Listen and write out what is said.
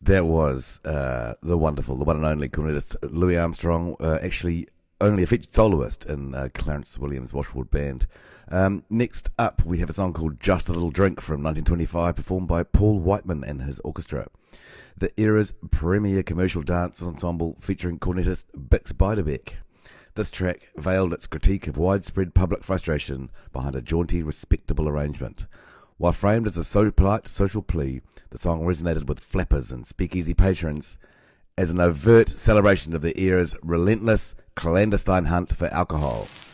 That was the wonderful, the one and only cornetist Louis Armstrong, actually only a featured soloist in Clarence Williams' Washwood Band. Next up, we have a song called Just a Little Drink from 1925, performed by Paul Whiteman and his orchestra. The era's premier commercial dance ensemble featuring cornetist Bix Beiderbecke. This track veiled its critique of widespread public frustration behind a jaunty, respectable arrangement. While framed as a polite social plea, the song resonated with flappers and speakeasy patrons as an overt celebration of the era's relentless clandestine hunt for alcohol.